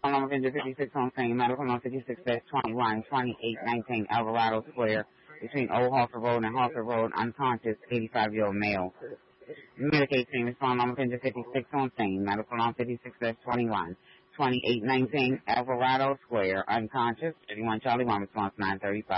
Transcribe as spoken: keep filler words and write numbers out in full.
Number fifty-six on Saint Medical on fifty-six twenty-one, twenty-eight nineteen Alvarado Square between Old Hartford Road and Hartford Road, unconscious, eighty-five-year-old male. Medicaid team is phone number fifty-six on Saint Medical on fifty-six twenty-one, twenty-eight nineteen Alvarado Square, unconscious, thirty-one Charlie one, response nine thirty-five.